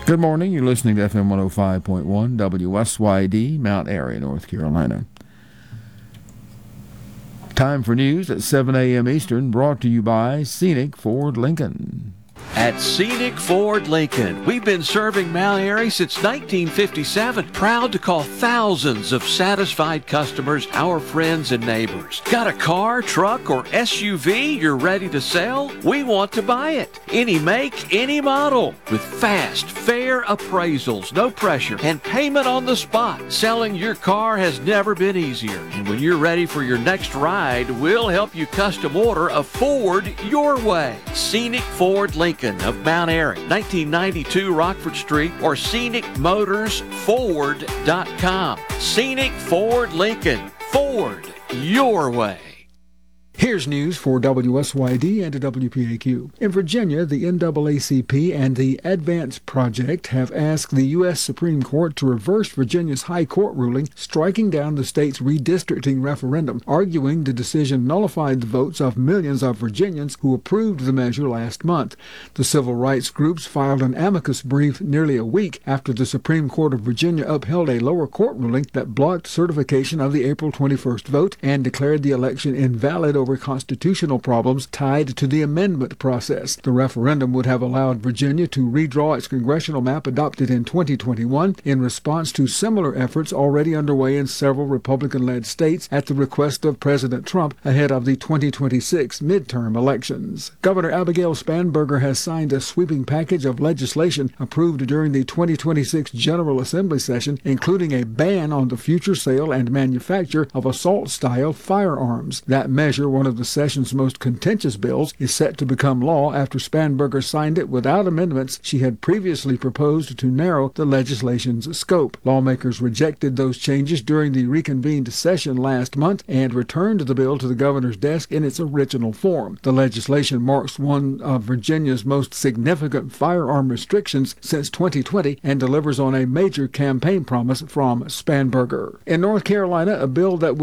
Good morning. You're listening to FM 105.1 WSYD, Mount Airy, North Carolina. Time for news at 7 a.m. Eastern, brought to you by Scenic Ford Lincoln. At Scenic Ford Lincoln, we've been serving Mount Airy since 1957. Proud to call thousands of satisfied customers our friends and neighbors. Got a car, truck, or SUV you're ready to sell? We want to buy it. Any make, any model. With fast, fair appraisals, no pressure, and payment on the spot. Selling your car has never been easier. And when you're ready for your next ride, we'll help you custom order a Ford your way. Scenic Ford Lincoln of Mount Airy, 1992 Rockford Street, or scenicmotorsford.com. Scenic Ford Lincoln. Ford your way. Here's news for WSYD and WPAQ. In Virginia, the NAACP and the Advance Project have asked the U.S. Supreme Court to reverse Virginia's High Court ruling striking down the state's redistricting referendum, arguing the decision nullified the votes of millions of Virginians who approved the measure last month. The civil rights groups filed an amicus brief nearly a week after the Supreme Court of Virginia upheld a lower court ruling that blocked certification of the April 21st vote and declared the election invalid over constitutional problems tied to the amendment process. The referendum would have allowed Virginia to redraw its congressional map adopted in 2021 in response to similar efforts already underway in several Republican-led states at the request of President Trump ahead of the 2026 midterm elections. Governor Abigail Spanberger has signed a sweeping package of legislation approved during the 2026 General Assembly session, including a ban on the future sale and manufacture of assault-style firearms. That measure, one of the session's most contentious bills, is set to become law after Spanberger signed it without amendments she had previously proposed to narrow the legislation's scope. Lawmakers rejected those changes during the reconvened session last month and returned the bill to the governor's desk in its original form. The legislation marks one of Virginia's most significant firearm restrictions since 2020 and delivers on a major campaign promise from Spanberger. In North Carolina, a bill that would